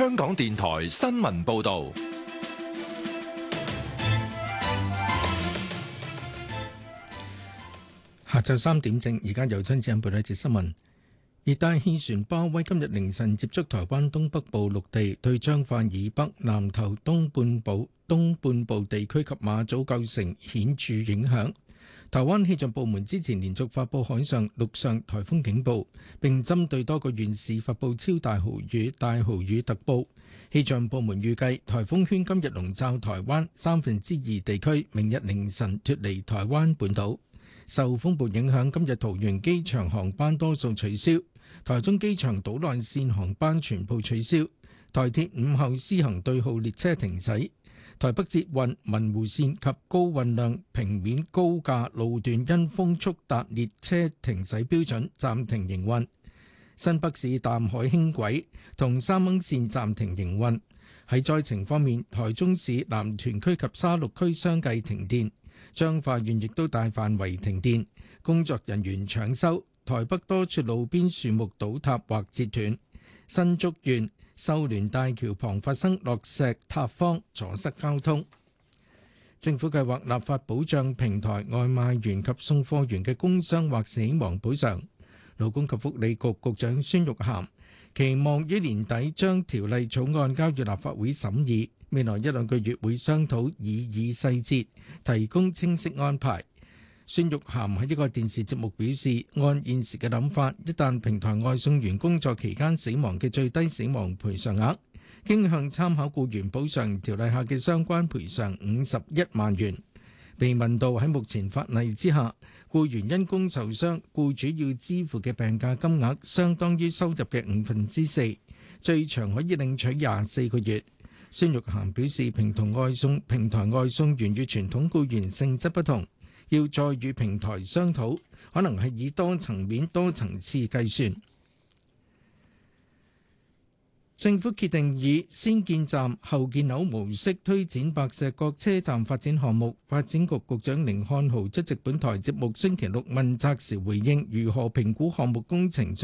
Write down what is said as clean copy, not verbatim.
香港電台新聞報道。 下晝3點正，而家由張子欣報道一節新聞。熱帶氣旋巴威今日凌晨接觸台灣東北部陸地，對彰化以北、南投東半部地區及馬祖構成顯著影響。台灣氣象部門之前連續發布海上、陸上颱風警報，並針對多個縣市發布超大豪雨、大豪雨特報。氣象部門預計颱風圈今日籠罩台灣2/3地區，明日凌晨脫離台灣本島。受風暴影響，今日桃園機場航班多數取消，台中機場島內線航班全部取消，台鐵午後施行對號列車停駛，台北捷運文湖線及高運量平面高架路段因風速達列車停駛標準暫停營運，新北市淡海輕軌同三鶯線暫停營運。喺災情方面，台中市南屯區及沙鹿區相繼停電，彰化縣亦都大範圍停電，工作人員搶修。台北多處路邊樹木倒塌或折斷，新竹縣秀聯大橋旁發生落石塌方，阻塞交通。政府計劃立法保障平台外賣員及送貨員嘅工傷或死亡補償。勞工及福利局局長孫玉菡期望於年底將條例草案交予立法會審議，未來1-2個月會商討擬議細節，提供清晰安排。孫玉菡喺一個電視節目表示，按現時嘅諗法，一旦平台外送員工作期間死亡嘅最低死亡賠償額，傾向參考僱員補償條例下嘅相關賠償51萬元。被問到喺目前法例之下，僱員因工受傷，僱主要支付嘅病假金額相當於收入嘅4/5，最長可以領取24個月。孫玉菡表示，平台外送員與傳統僱員性質不同，要再與平台商討，可能係以多層面、多層次計算。政府決定以先建站後建樓模式推展白石角車站發展項目。發展局局長甯漢豪出席本台節目星期六問責時回應如何評估項目工程